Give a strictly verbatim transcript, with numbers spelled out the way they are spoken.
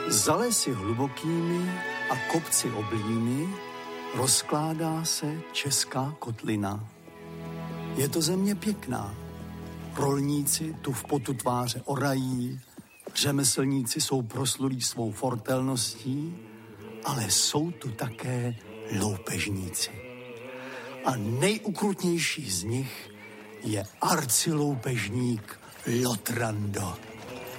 Za lesy hlubokými a kopci oblými rozkládá se česká kotlina. Je to země pěkná. Rolníci tu v potu tváře orají, řemeslníci jsou proslulí svou fortelností, ale jsou tu také loupežníci. A nejukrutnější z nich je arciloupežník Lotrando.